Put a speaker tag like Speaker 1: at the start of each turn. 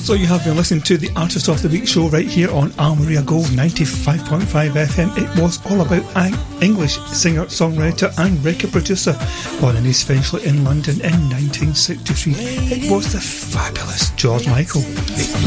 Speaker 1: So you have been listening to the Artist of the Week show right here on Almeria Gold 95.5 FM. It was all about English singer, songwriter and record producer born in East Finchley in London in 1963. It was the fabulous George Michael.